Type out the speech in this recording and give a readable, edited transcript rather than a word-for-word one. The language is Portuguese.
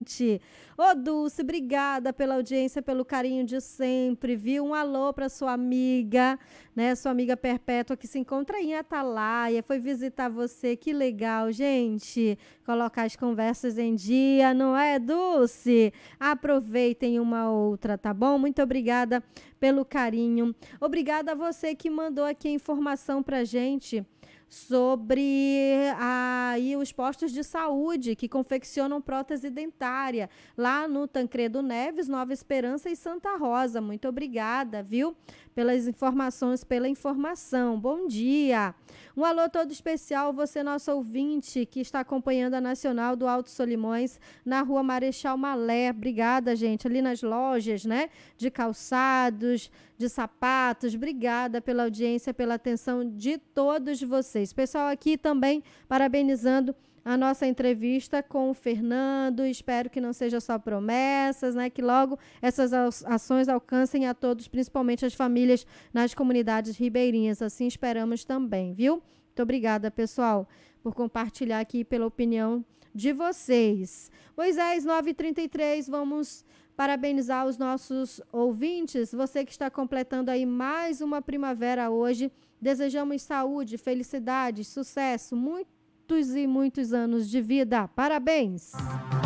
gente. Ô, Dulce, obrigada pela audiência, pelo carinho de sempre, viu? Um alô para sua amiga, né? Sua amiga perpétua que se encontra em Atalaia, foi visitar você, que legal, gente. Colocar as conversas em dia, não é, Dulce? Aproveitem uma outra, tá bom? Muito obrigada pelo carinho. Obrigada a você que mandou aqui a informação pra gente sobre aí os postos de saúde que confeccionam prótese dentária lá no Tancredo Neves, Nova Esperança e Santa Rosa. Muito obrigada, viu? Pelas informações, pela informação. Bom dia. Um alô todo especial, você nosso ouvinte que está acompanhando a Nacional do Alto Solimões na Rua Marechal Malé. Obrigada, gente, ali nas lojas, né? De calçados, de sapatos. Obrigada pela audiência, pela atenção de todos vocês. Pessoal aqui também parabenizando a nossa entrevista com o Fernando. Espero que não seja só promessas, né? Que logo essas ações alcancem a todos, principalmente as famílias nas comunidades ribeirinhas. Assim esperamos também, viu? Muito obrigada, pessoal, por compartilhar aqui pela opinião de vocês. Moisés, 9h33, vamos parabenizar os nossos ouvintes. Você que está completando aí mais uma primavera hoje. Desejamos saúde, felicidade, sucesso, muitos e muitos anos de vida. Parabéns!